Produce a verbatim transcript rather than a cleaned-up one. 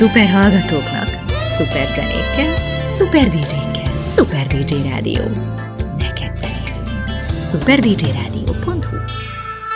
Szuper hallgatóknak, szuper zenékkel, szuper dé dzsékkel, Szuper dé dzsé Rádió. Neked zenélünk. szuper dé dzsé rádió pont hu